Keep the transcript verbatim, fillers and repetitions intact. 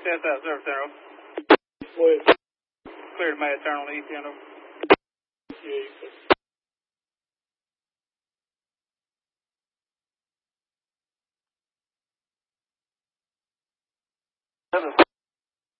Test out, service center. Wait. Clear to Matt, turn on the east end. Yeah.